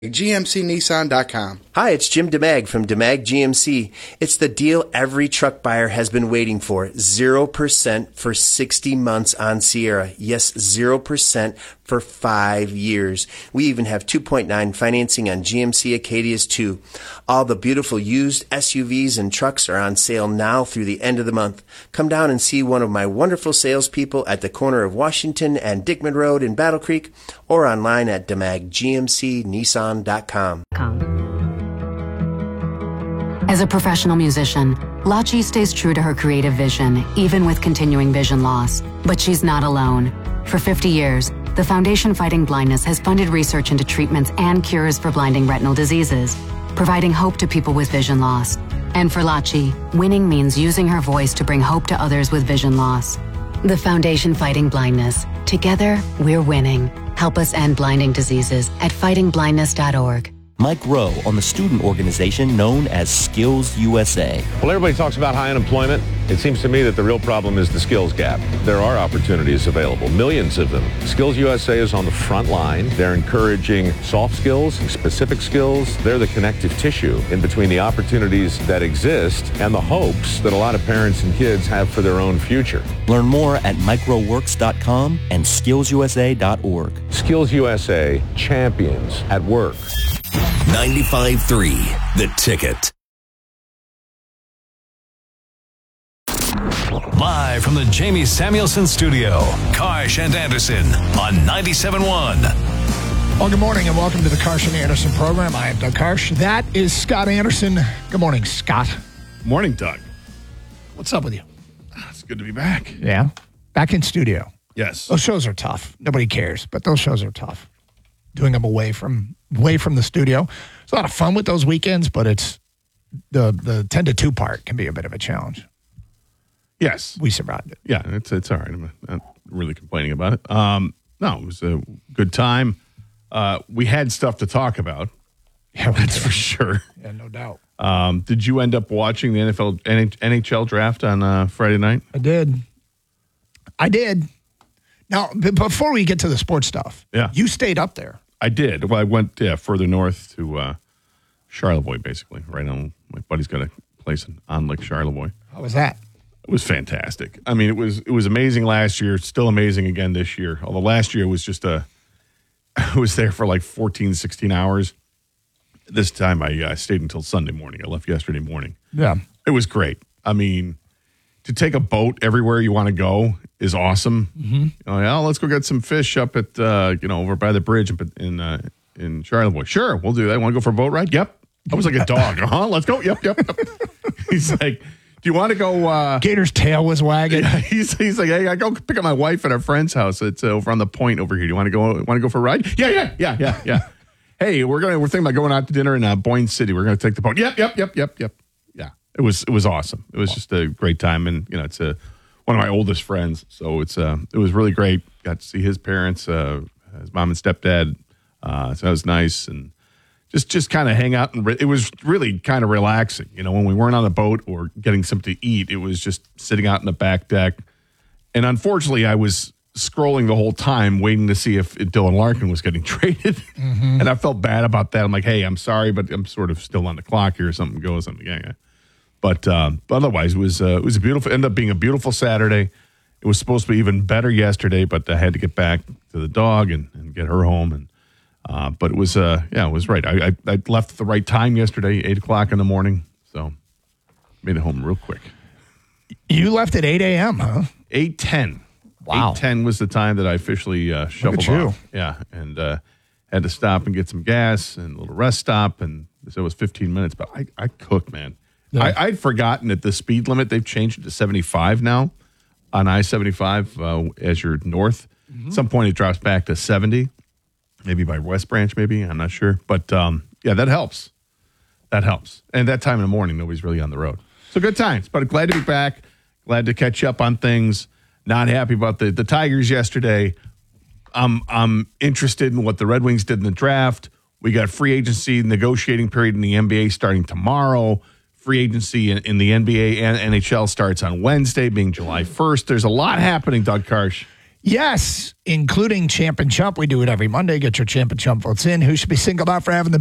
GMCNissan.com. Hi, it's Jim DeMag from DeMag GMC. It's the deal every truck buyer has been waiting for. 0% for 60 months on Sierra. Yes, 0% for 5 years. We even have 2.9 financing on GMC Acadias too. All the beautiful used SUVs and trucks are on sale now through the end of the month. Come down and see one of my wonderful salespeople at the corner of Washington and Dickman Road in Battle Creek, or online at DeMagGMCNissan.com. As a professional musician, Lachi stays true to her creative vision, even with continuing vision loss. But she's not alone. For 50 years, the Foundation Fighting Blindness has funded research into treatments and cures for blinding retinal diseases, providing hope to people with vision loss. And for Lachi, winning means using her voice to bring hope to others with vision loss. The Foundation Fighting Blindness. Together, we're winning. Help us end blinding diseases at fightingblindness.org. Mike Rowe on the student organization known as Skills USA. Well, everybody talks about high unemployment. It seems to me that the real problem is the skills gap. There are opportunities available, millions of them. Skills USA is on the front line. They're encouraging soft skills, specific skills. They're the connective tissue in between the opportunities that exist and the hopes that a lot of parents and kids have for their own future. Learn more at microworks.com and skillsusa.org. Skills USA, champions at work. 95.3, The Ticket. Live from the Jamie Samuelson Studio, Karsh and Anderson on 97.1. Well, good morning and welcome to the Karsh and Anderson program. I am Doug Karsh. That is Scott Anderson. Good morning, Scott. Morning, Doug. What's up with you? It's good to be back. Yeah? Back in studio. Yes. Those shows are tough. Nobody cares, but those shows are tough. Doing them away from the studio. It's a lot of fun with those weekends, but it's the 10 to 2 part can be a bit of a challenge. Yes. We survived it. Yeah, it's all right. I'm not really complaining about it. No, it was a good time. We had stuff to talk about. Yeah, that's for sure. Yeah, no doubt. Did you end up watching the NHL draft on Friday night? I did. Now, before we get to the sports stuff, you stayed up there. I did. Well, I went further north to Charlevoix, basically. Right on. My buddy's got a place on Lake Charlevoix. How was that? It was fantastic. I mean, it was amazing last year. It's still amazing again this year. Although last year was just I was there for like 14, 16 hours. This time I stayed until Sunday morning. I left yesterday morning. Yeah. It was great. I mean, to take a boat everywhere you want to go is awesome. Mm-hmm. Let's go get some fish up at over by the bridge in Charlevoix. Sure, we'll do that. Want to go for a boat ride? Yep. I was like a dog. Let's go. Yep. He's like, do you want to go? Gator's tail was wagging. Yeah, he's like, hey, I go pick up my wife at our friend's house. It's over on the point over here. Do you want to go? Want to go for a ride? Yeah. Hey, we're thinking about going out to dinner in Boyne City. We're going to take the boat. Yep. Yeah, it was awesome. It was just a great time, and it's one of my oldest friends, so it was really great. Got to see his parents, his mom and stepdad. So that was nice, and just kind of hang out, and it was really kind of relaxing. When we weren't on the boat or getting something to eat, it was just sitting out in the back deck. And unfortunately, I was scrolling the whole time, waiting to see if Dylan Larkin was getting traded, and I felt bad about that. I'm like, hey, I'm sorry, but I'm sort of still on the clock here. Something goes, yeah. But otherwise, it was a beautiful. Ended up being a beautiful Saturday. It was supposed to be even better yesterday, but I had to get back to the dog and get her home. And but it was it was right. I left at the right time yesterday, 8:00 in the morning, so made it home real quick. You left at 8 a.m., huh? 8:10. Wow. 8:10 was the time that I officially shuffled off. Yeah, and had to stop and get some gas and a little rest stop, and so it was 15 minutes. But I cooked, man. Yeah. I'd forgotten that the speed limit, they've changed it to 75 now on I-75 as you're north. Mm-hmm. At some point it drops back to 70, maybe by West Branch, maybe. I'm not sure. But, that helps. That helps. And that time in the morning, nobody's really on the road. So good times. But glad to be back. Glad to catch up on things. Not happy about the Tigers yesterday. I'm interested in what the Red Wings did in the draft. We got free agency negotiating period in the NBA starting tomorrow. Free agency in the NBA and NHL starts on Wednesday, being July 1st. There's a lot happening, Doug Karsh. Yes, including Champ and Chump. We do it every Monday. Get your Champ and Chump votes in. Who should be singled out for having the